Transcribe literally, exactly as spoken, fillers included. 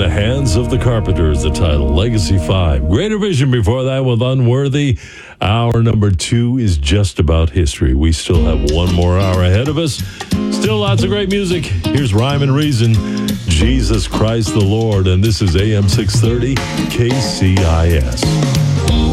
the Hands of the Carpenters, the title, Legacy five. Greater Vision before that with Unworthy. Hour number two is just about history. We still have one more hour ahead of us. Still lots of great music. Here's Rhyme and Reason, Jesus Christ the Lord, and this is A M six thirty K C I S.